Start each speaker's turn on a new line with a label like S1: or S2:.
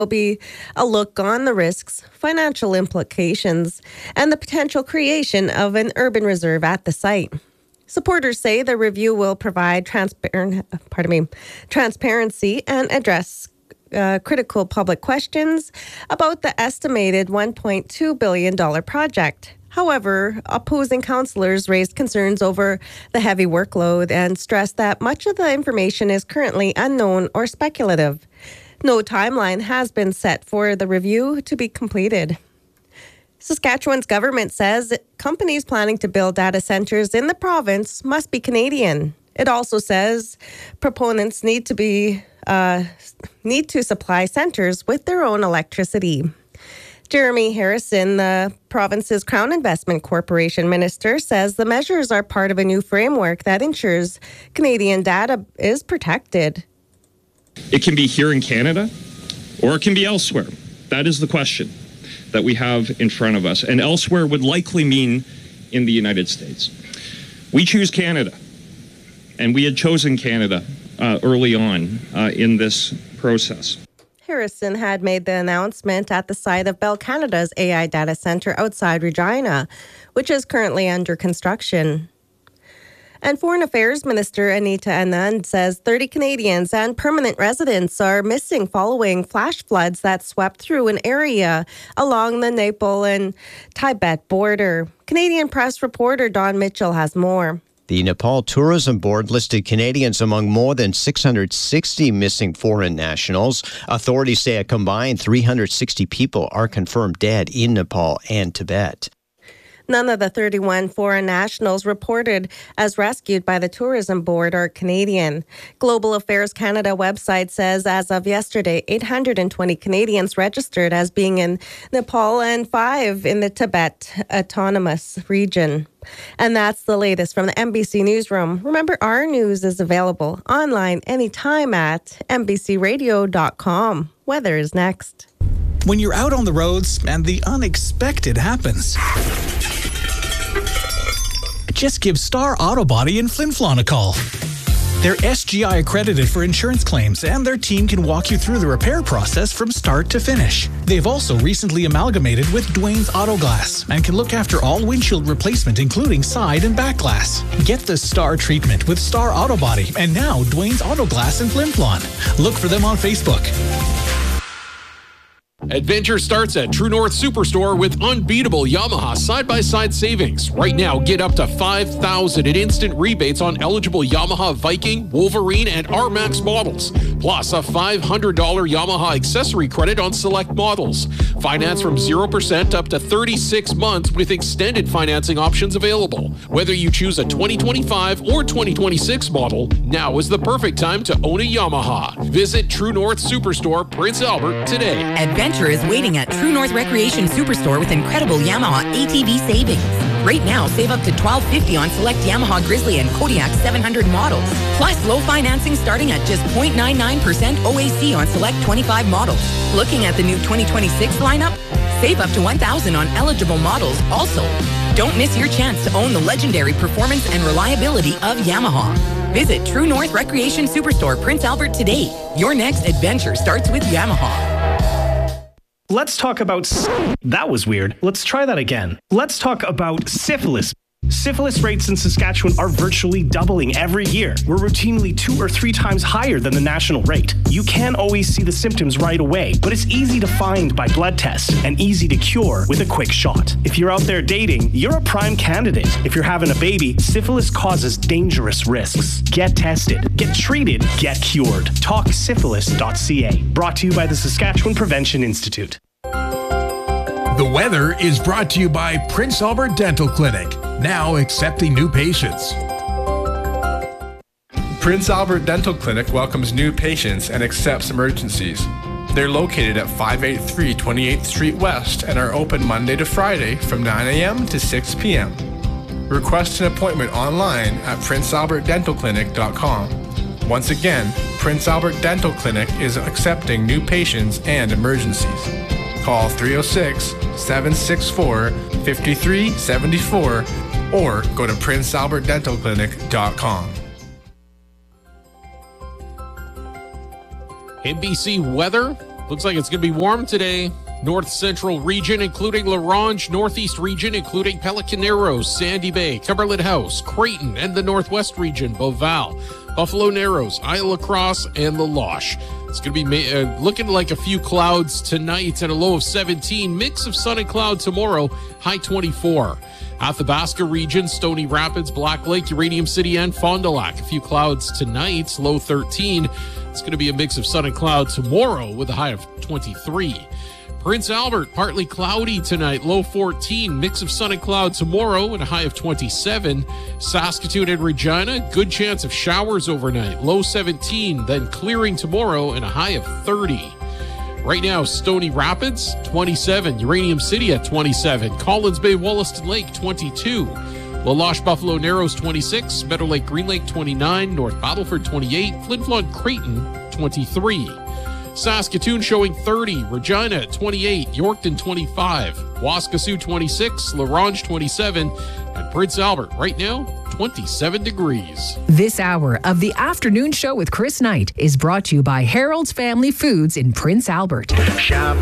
S1: will be a look on the risks, financial implications, and the potential creation of an urban reserve at the site. Supporters say the review will provide transparency and address critical public questions about the estimated $1.2 billion project. However, opposing councillors raised concerns over the heavy workload and stressed that much of the information is currently unknown or speculative. No timeline has been set for the review to be completed. Saskatchewan's government says companies planning to build data centres in the province must be Canadian. It also says proponents need to supply centres with their own electricity. Jeremy Harrison, the province's Crown Investment Corporation minister, says the measures are part of a new framework that ensures Canadian data is protected.
S2: It can be here in Canada, or it can be elsewhere. That is the question that we have in front of us. And elsewhere would likely mean in the United States. We choose Canada, and we had chosen Canada early on in this process.
S1: Harrison had made the announcement at the site of Bell Canada's AI data centre outside Regina, which is currently under construction. And Foreign Affairs Minister Anita Anand says 30 Canadians and permanent residents are missing following flash floods that swept through an area along the Nepal and Tibet border. Canadian press reporter Don Mitchell has more.
S3: The Nepal Tourism Board listed Canadians among more than 660 missing foreign nationals. Authorities say a combined 360 people are confirmed dead in Nepal and Tibet.
S1: None of the 31 foreign nationals reported as rescued by the Tourism Board are Canadian. Global Affairs Canada website says as of yesterday, 820 Canadians registered as being in Nepal and 5 in the Tibet Autonomous Region. And that's the latest from the MBC Newsroom. Remember, our news is available online anytime at mbcradio.com. Weather is next.
S4: When you're out on the roads and the unexpected happens, just give Star Auto Body in Flin Flon a call. They're SGI accredited for insurance claims, and their team can walk you through the repair process from start to finish. They've also recently amalgamated with Dwayne's Auto Glass and can look after all windshield replacement, including side and back glass. Get the Star treatment with Star Auto Body and now Dwayne's Auto Glass in Flin Flon. Look for them on Facebook.
S5: Adventure starts at True North Superstore with unbeatable Yamaha side-by-side savings. Right now, get up to $5,000 in instant rebates on eligible Yamaha Viking, Wolverine, and R-Max models. Plus, a $500 Yamaha accessory credit on select models. Finance from 0% up to 36 months with extended financing options available. Whether you choose a 2025 or 2026 model, now is the perfect time to own a Yamaha. Visit True North Superstore, Prince Albert, today.
S6: Adventure is waiting at True North Recreation Superstore with incredible Yamaha ATV savings. Right now, save up to $1,250 on select Yamaha Grizzly and Kodiak 700 models. Plus, low financing starting at just 0.99% OAC on select 25 models. Looking at the new 2026 lineup? Save up to $1,000 on eligible models also. Don't miss your chance to own the legendary performance and reliability of Yamaha. Visit True North Recreation Superstore, Prince Albert today. Your next adventure starts with Yamaha.
S7: Let's talk about... That was weird. Let's try that again. Let's talk about syphilis. Syphilis rates in Saskatchewan are virtually doubling every year. We're routinely 2 or 3 times higher than the national rate. You can't always see the symptoms right away, but it's easy to find by blood tests and easy to cure with a quick shot. If you're out there dating, you're a prime candidate. If you're having a baby, syphilis causes dangerous risks. Get tested, get treated, get cured. TalkSyphilis.ca. Brought to you by the Saskatchewan Prevention Institute.
S8: The weather is brought to you by Prince Albert Dental Clinic, now accepting new patients.
S9: Prince Albert Dental Clinic welcomes new patients and accepts emergencies. They're located at 583 28th Street West and are open Monday to Friday from 9 a.m. to 6 p.m. Request an appointment online at princealbertdentalclinic.com. Once again, Prince Albert Dental Clinic is accepting new patients and emergencies. Call 306-764-5374 or go to princealbertdentalclinic.com.
S5: NBC weather. Looks like it's going to be warm today. North Central region, including La Ronge, Northeast region, including Pelican Narrows, Sandy Bay, Cumberland House, Creighton, and the Northwest region, Beauval, Buffalo Narrows, Isle La Crosse, and the Loche. It's going to be looking like a few clouds tonight and a low of 17. Mix of sun and cloud tomorrow, high 24. Athabasca region, Stony Rapids, Black Lake, Uranium City, and Fond du Lac. A few clouds tonight, low 13. It's going to be a mix of sun and cloud tomorrow with a high of 23. Prince Albert, partly cloudy tonight, low 14. Mix of sun and cloud tomorrow and a high of 27. Saskatoon and Regina, good chance of showers overnight, low 17. Then clearing tomorrow and a high of 30. Right now, Stony Rapids, 27. Uranium City at 27. Collins Bay, Wollaston Lake, 22. La Loche, Buffalo Narrows, 26. Meadow Lake, Green Lake, 29. North Battleford, 28. Flin Flon, Creighton, 23. Saskatoon showing 30, Regina at 28, Yorkton 25, Waskesiu 26, La Ronge 27, and Prince Albert right now 27 degrees.
S10: This hour of the Afternoon Show with Chris Knight is brought to you by Harold's Family Foods in Prince Albert.
S11: Shop